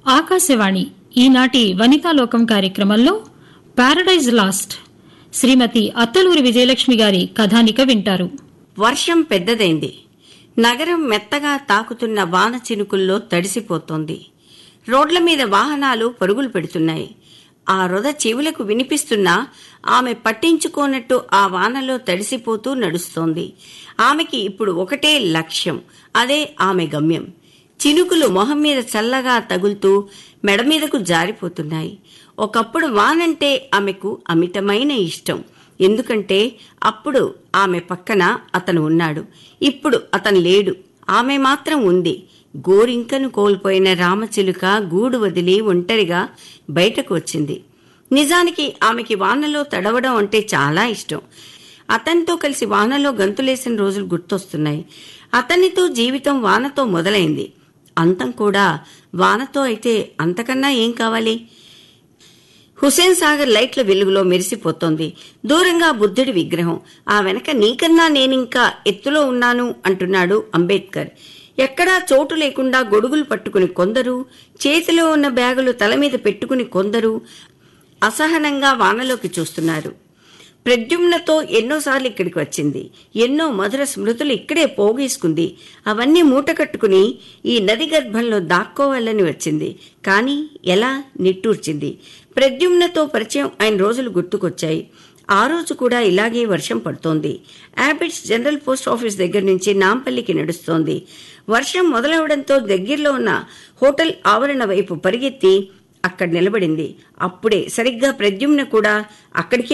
ఆకాశవాణి ఈనాటి వనితాలోకం కార్యక్రమంలో paradise last శ్రీమతి అత్తలూరి విజయలక్ష్మి గారి కథానిక వింటారు. వర్షం పెద్దదైంది. నగరం మెత్తగా తాకుతున్న వాన చినుకుల్లో తడిసిపోతోంది. రోడ్ల మీద వాహనాలు పరుగులు పెడుతున్నాయి. ఆ రొద చెవులకు వినిపిస్తున్నా ఆమె పట్టించుకోనట్టు ఆ వానలో తడిసిపోతూ నడుస్తోంది. ఆమెకి ఇప్పుడు ఒకటే లక్ష్యం, అదే ఆమె గమ్యం. చినుకులు మొహం మీద చల్లగా తగులుతూ మెడమీదకు జారిపోతున్నాయి. ఒకప్పుడు వానంటే ఆమెకు అమితమైన ఇష్టం. ఎందుకంటే అప్పుడు ఆమె పక్కన అతను ఉన్నాడు. ఇప్పుడు అతను లేడు, ఆమె మాత్రం ఉంది. గోరింకను కోల్పోయిన రామచిలుక గూడు వదిలి ఒంటరిగా బయటకు వచ్చింది. నిజానికి ఆమెకి వానలో తడవడం అంటే చాలా ఇష్టం. అతనితో కలిసి వానలో గంతులేసిన రోజులు గుర్తొస్తున్నాయి. అతనితో జీవితం వానతో మొదలైంది. అంతం కూడా వానతో అయితే అంతకన్నా ఏం కావాలి? హుసేన్ సాగర్ లైట్ల వెలుగులో మెరిసిపోతోంది. దూరంగా బుద్ధుడి విగ్రహం. ఆ వెనక నీకన్నా నేనింకా ఎత్తులో ఉన్నాను అంటున్నాడు అంబేద్కర్. ఎక్కడా చోటు లేకుండా గొడుగులు పట్టుకుని కొందరు, చేతిలో ఉన్న బ్యాగులు తల మీద పెట్టుకుని కొందరు అసహనంగా వానలోకి చూస్తున్నారు. ప్రద్యుమ్నతో ఎన్నోసార్లు ఇక్కడికి వచ్చింది. ఎన్నో మధుర స్మృతులు ఇక్కడే పోగేసుకుంది. అవన్నీ మూట కట్టుకుని ఈ నది గర్భంలో దాక్కోవాలని వచ్చింది. కానీ ఎలా? నిట్టూర్చింది. ప్రద్యుమ్నతో పరిచయం అయిన రోజులు గుర్తుకొచ్చాయి. ఆ రోజు కూడా ఇలాగే వర్షం పడుతోంది. యాబిట్స్ జనరల్ పోస్ట్ ఆఫీస్ దగ్గర నుంచి నాంపల్లికి నడుస్తోంది. వర్షం మొదలవడంతో దగ్గరలో ఉన్న హోటల్ ఆవరణ వైపు పరిగెత్తి అక్కడ నిలబడింది. అప్పుడే సరిగ్గా ప్రద్యుమ్న కూడా అక్కడికే